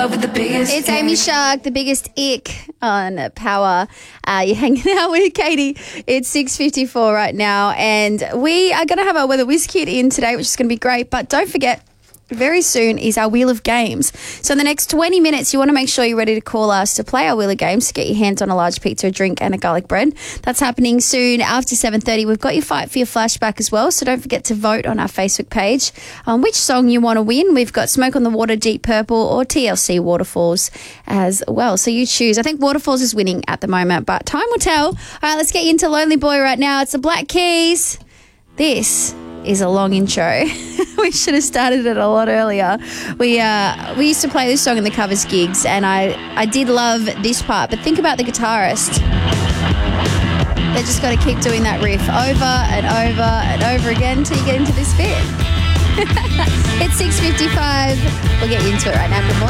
It's Amy Shark, the biggest ick on Power. You're hanging out with Katie. It's 6:54 right now, and we are going to have our Weather Whiz Kit in today, which is going to be great. But don't forget, very soon is our Wheel of Games. So in the next 20 minutes, you want to make sure you're ready to call us to play our Wheel of Games, to get your hands on a large pizza, a drink and a garlic bread. That's happening soon after 7:30. We've got your Fight for Your Flashback as well, so don't forget to vote on our Facebook page on which song you want to win. We've got Smoke on the Water, Deep Purple or TLC Waterfalls as well. So you choose. I think Waterfalls is winning at the moment, but time will tell. All right, let's get you into Lonely Boy right now. It's the Black Keys. This is a long intro. We should have started it a lot earlier. We used to play this song in the covers gigs, and I did love this part, but think about the guitarist. They just got to keep doing that riff over and over and over again until you get into this bit. It's 6:55. We'll get you into it right now. Good morning.